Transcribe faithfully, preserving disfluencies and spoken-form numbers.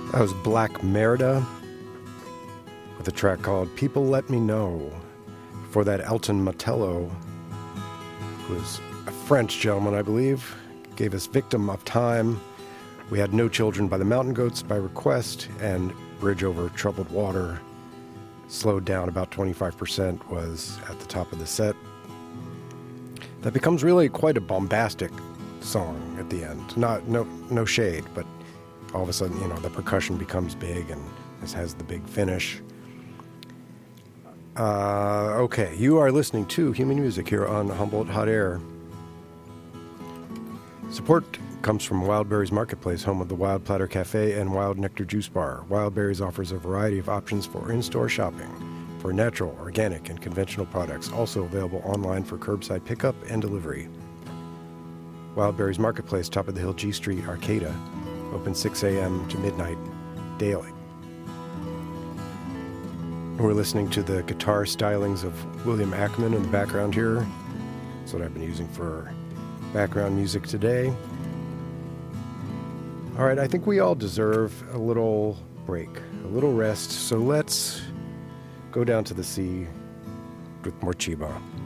That was Black Merida with a track called People Let Me Know. For that, Elton Motello, who is a French gentleman, I believe, gave us Victim of Time. We had No Children by the Mountain Goats by request, and Bridge Over Troubled Water, slowed down about twenty-five percent, was at the top of the set. That becomes really quite a bombastic song at the end. Not no no shade, but all of a sudden, you know, the percussion becomes big, and this has the big finish. Uh, okay, you are listening to Human Music here on Humboldt Hot Air. Support comes from Wildberries Marketplace, home of the Wild Platter Cafe and Wild Nectar Juice Bar. Wildberries offers a variety of options for in-store shopping for natural, organic, and conventional products, also available online for curbside pickup and delivery. Wildberries Marketplace, top of the hill, G Street, Arcata, open six a.m. to midnight daily. We're listening to the guitar stylings of William Ackman in the background here. That's what I've been using for background music today. All right, I think we all deserve a little break, a little rest, so let's go down to the sea with more Chiba.